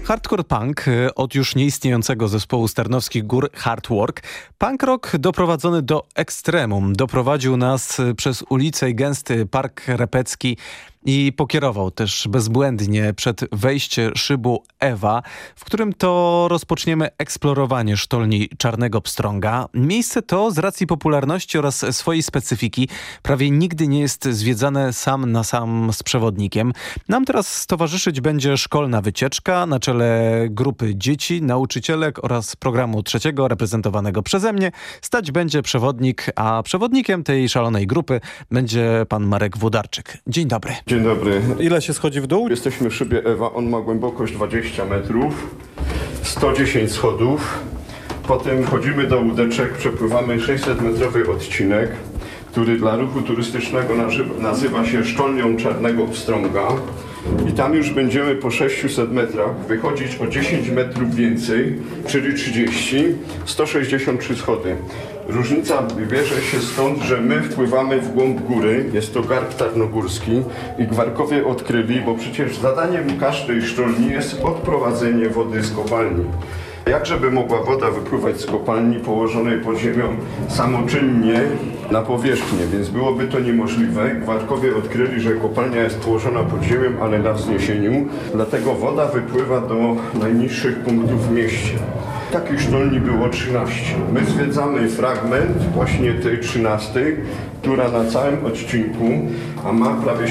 Hardcore punk od już nieistniejącego zespołu z Tarnowskich Gór Hard Work. Punk rock doprowadzony do ekstremum. Doprowadził nas przez ulice i gęsty Park Repecki i pokierował też bezbłędnie przed wejście szybu Ewa, w którym to rozpoczniemy eksplorowanie sztolni Czarnego Pstrąga. Miejsce to z racji popularności oraz swojej specyfiki prawie nigdy nie jest zwiedzane sam na sam z przewodnikiem. Nam teraz towarzyszyć będzie szkolna wycieczka na czele grupy dzieci, nauczycielek oraz programu trzeciego reprezentowanego przeze mnie. Stać będzie przewodnik, a przewodnikiem tej szalonej grupy będzie pan Marek Włodarczyk. Dzień dobry. Dzień dobry. Ile się schodzi w dół? Jesteśmy w szybie Ewa. On ma głębokość 20 metrów, 110 schodów. Potem chodzimy do łódeczek, przepływamy 600-metrowy odcinek, który dla ruchu turystycznego nazywa się Sztolnią Czarnego Pstrąga. I tam już będziemy po 600 metrach wychodzić o 10 metrów więcej, czyli 30, 163 schody. Różnica bierze się stąd, że my wpływamy w głąb góry, jest to Garb Tarnogórski i Gwarkowie odkryli, bo przecież zadaniem każdej sztolni jest odprowadzenie wody z kopalni. Jak żeby mogła woda wypływać z kopalni położonej pod ziemią samoczynnie na powierzchnię, więc byłoby to niemożliwe. Gwarkowie odkryli, że kopalnia jest położona pod ziemią, ale na wzniesieniu, dlatego woda wypływa do najniższych punktów w mieście. Takich sztolni było 13. My zwiedzamy fragment właśnie tej 13, która na całym odcinku, a ma prawie